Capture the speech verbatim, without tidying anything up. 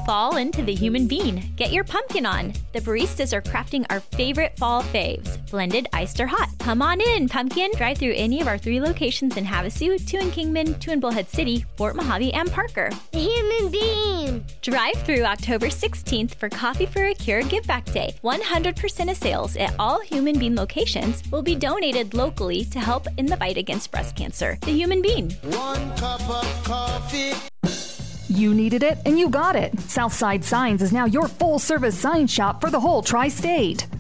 fall into the human bean. Get your pumpkin on. The baristas are crafting our favorite fall faves, blended, iced, or hot. Come on in, pumpkin. Drive through any of our three locations in Havasu, two in Kingman, two in Bullhead City, Fort Mojave, and Parker. The human bean. Drive through October sixteenth for Coffee for a Cure Give Back Day. one hundred percent of sales at all Human Bean locations will be donated locally to help in the fight against breast cancer. The Human Bean. One cup of coffee. You needed it, and you got it. Southside Signs is now your full-service sign shop for the whole tri-state.